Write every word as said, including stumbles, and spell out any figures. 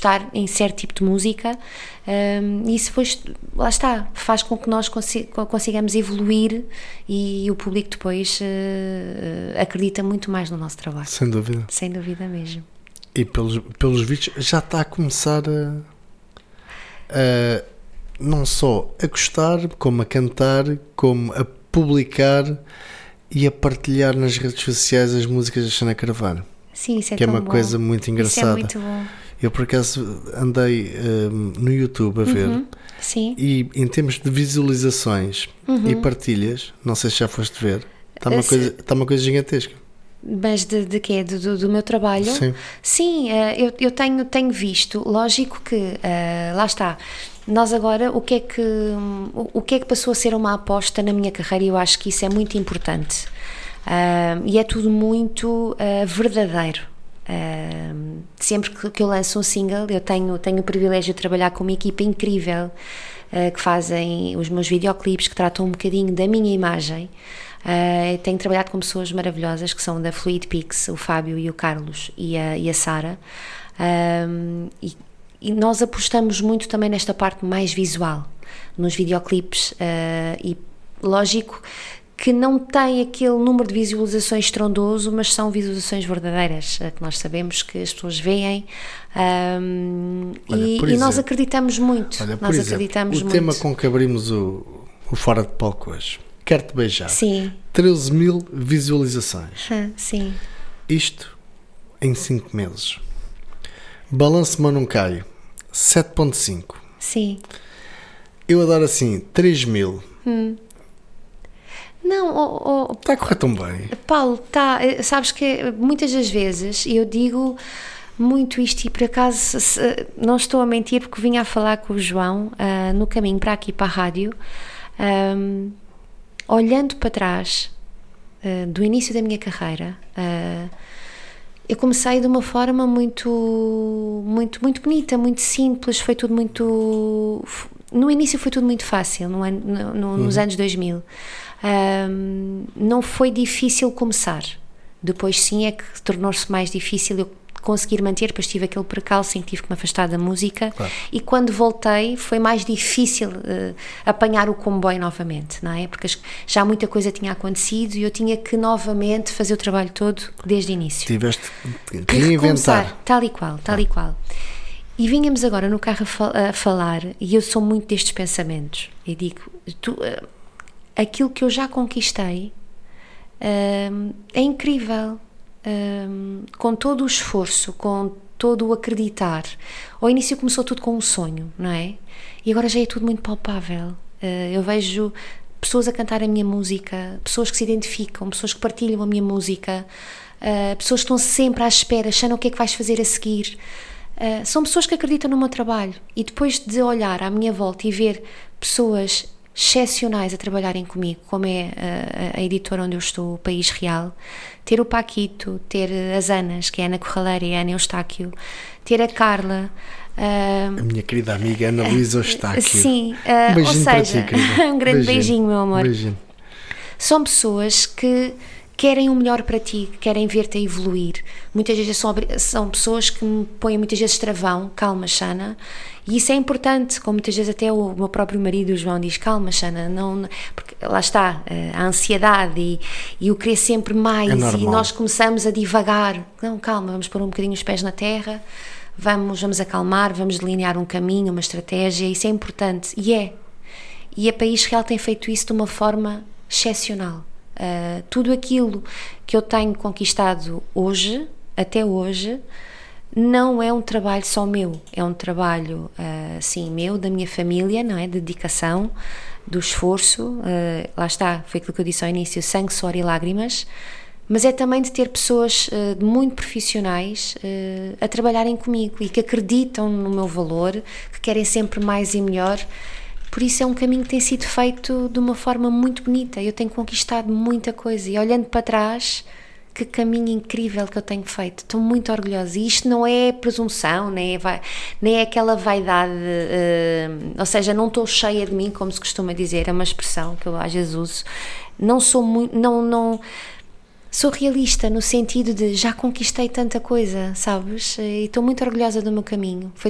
gostar em certo tipo de música, um, e isso depois, lá está, faz com que nós consi- consigamos evoluir e o público depois uh, acredita muito mais no nosso trabalho. Sem dúvida. Sem dúvida mesmo. E pelos, pelos vídeos já está a começar a, a não só a gostar, como a cantar, como a publicar e a partilhar nas redes sociais as músicas da Xana Carvalho. Sim, isso é que é tão uma bom. coisa muito engraçada. Isso é muito bom. Eu por acaso andei um, no YouTube a ver, Uhum, sim. e em termos de visualizações Uhum. e partilhas, não sei se já foste ver, está uma, Esse- coisa, está uma coisa gigantesca. Mas de, de quê? Do, do, do meu trabalho? Sim. Sim, eh, eu, eu tenho, tenho visto, lógico que, eh, lá está, nós agora, o que, é que, o, o que é que passou a ser uma aposta na minha carreira, e eu acho que isso é muito importante. Ah, e é tudo muito ah, verdadeiro. Ah, sempre que, que eu lanço um single, eu tenho, tenho o privilégio de trabalhar com uma equipa incrível, ah, que fazem os meus videoclipes, que tratam um bocadinho da minha imagem. Uh, tenho trabalhado com pessoas maravilhosas que são da Fluid Pix, o Fábio e o Carlos e a, e a Sara, um, e, e nós apostamos muito também nesta parte mais visual nos videoclipes, uh, e lógico que não tem aquele número de visualizações estrondoso, mas são visualizações verdadeiras, uh, que nós sabemos que as pessoas veem, um, Olha, e, por e nós exemplo, acreditamos muito. Olha, por nós exemplo, acreditamos o muito. tema com que abrimos o, o Fora de Palco hoje, Quero-te Beijar, Sim. treze mil visualizações. Ah, sim. Isto em cinco meses. Balanço-me ou não caio, sete vírgula cinco. Sim. Eu a dar assim três mil. Não, oh, oh, Está a correr tão bem. Paulo, tá, sabes que muitas das vezes eu digo muito isto, e por acaso se, não estou a mentir, porque vinha a falar com o João uh, no caminho para aqui, para a rádio, um, olhando para trás uh, do início da minha carreira, uh, eu comecei de uma forma muito, muito, muito bonita, muito simples, foi tudo muito... No início foi tudo muito fácil, no ano, no, no, nos Uhum. anos dois mil. Um, não foi difícil começar. Depois sim é que tornou-se mais difícil eu conseguir manter, depois tive aquele percalço em que tive que me afastar da música, Claro. e quando voltei foi mais difícil uh, apanhar o comboio novamente, não é? Porque as- já muita coisa tinha acontecido e eu tinha que novamente fazer o trabalho todo desde o início. Tiveste que E reinventar. recomeçar, tal e qual, tal e qual. E vínhamos agora no carro a, fal- a falar, e eu sou muito destes pensamentos, e digo, tu, uh, aquilo que eu já conquistei um, é incrível, um, com todo o esforço, com todo o acreditar. Ao início começou tudo com um sonho, não é? E agora já é tudo muito palpável. Uh, eu vejo pessoas a cantar a minha música, pessoas que se identificam, pessoas que partilham a minha música, uh, pessoas que estão sempre à espera, achando o que é que vais fazer a seguir. Uh, são pessoas que acreditam no meu trabalho, e depois de olhar à minha volta e ver pessoas excepcionais a trabalharem comigo, como é a, a editora onde eu estou, o País Real, ter o Paquito, ter as Anas, que é a Ana Corraleira e a Ana Eustáquio, ter a Carla, uh, A minha querida amiga Ana Luísa Eustáquio. sim, uh, Um ou beijinho para seja, ti, querida. um grande beijinho, meu amor. Beijinho. São pessoas que querem o melhor para ti, que querem ver-te a evoluir. Muitas vezes são, são pessoas que me põem muitas vezes travão, calma, Xana, e isso é importante, como muitas vezes até o meu próprio marido, o João, diz, calma, Xana, não, porque lá está, a ansiedade e, e o querer sempre mais, É e normal. nós começamos a divagar, não, calma, vamos pôr um bocadinho os pés na terra, vamos, vamos acalmar, vamos delinear um caminho, uma estratégia, isso é importante, e é, e a País Real tem feito isso de uma forma excepcional. Uh, tudo aquilo que eu tenho conquistado hoje, até hoje, não é um trabalho só meu, é um trabalho, uh, sim, meu, da minha família, não é? De dedicação, do esforço, uh, lá está, foi aquilo que eu disse ao início, sangue, suor e lágrimas, mas é também de ter pessoas uh, muito profissionais uh, a trabalharem comigo e que acreditam no meu valor, que querem sempre mais e melhor. Por isso é um caminho que tem sido feito de uma forma muito bonita. Eu tenho conquistado muita coisa, e olhando para trás, que caminho incrível que eu tenho feito. Estou muito orgulhosa. E isto não é presunção, nem é, vai, nem é aquela vaidade, uh, ou seja, não estou cheia de mim, como se costuma dizer, é uma expressão que eu às vezes uso. Não sou muito, não, não, sou realista no sentido de já conquistei tanta coisa, sabes? E estou muito orgulhosa do meu caminho. Foi